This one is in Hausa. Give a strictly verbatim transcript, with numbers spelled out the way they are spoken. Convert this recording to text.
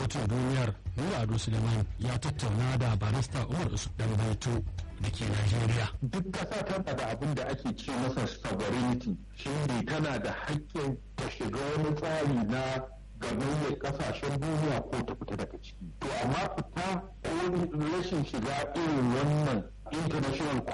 kotun duniyar Nura Ado Suleiman ya tattauna da barista Umar Usman Danbaito da ke Najeriya. Duk ƙasa tana da abin da ake ce masa sovereignty, shi ne tana da haƙƙin ta shiga wani tsari na gamayyar ƙasashen duniya ko ta fita daga ciki. To amma fita ko rashin shiga irin wannan international